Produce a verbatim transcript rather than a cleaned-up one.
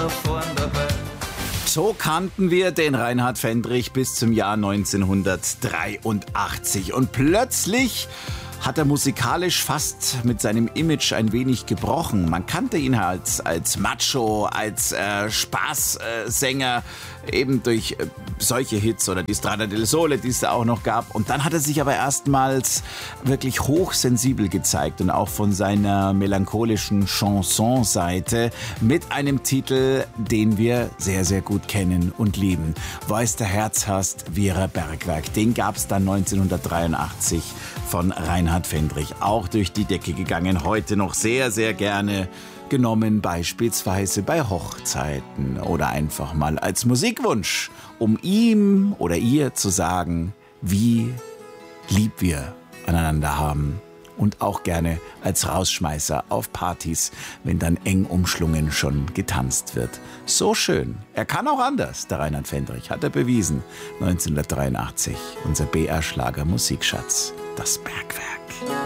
da vorn dabei. So kannten wir den Reinhard Fendrich bis zum Jahr neunzehnhundertdreiundachtzig. Und plötzlich hat er musikalisch fast mit seinem Image ein wenig gebrochen. Man kannte ihn als, als Macho, als äh, Spaßsänger, äh, eben durch äh, solche Hits oder die Strada del Sole, die es da auch noch gab. Und dann hat er sich aber erstmals wirklich hochsensibel gezeigt und auch von seiner melancholischen Chanson-Seite mit einem Titel, den wir sehr, sehr gut kennen und lieben. Weiß der Herz hast, Wierer Bergwerk. Den gab es dann neunzehnhundertdreiundachtzig von Reinhard Fendrich. Auch durch die Decke gegangen, heute noch sehr, sehr gerne genommen, beispielsweise bei Hochzeiten oder einfach mal als Musikwunsch, um ihm oder ihr zu sagen, wie lieb wir aneinander haben. Und auch gerne als Rausschmeißer auf Partys, wenn dann eng umschlungen schon getanzt wird. So schön. Er kann auch anders, der Reinhard Fendrich, hat er bewiesen. neunzehnhundertdreiundachtzig, unser B R-Schlager Musikschatz, das Bergwerk.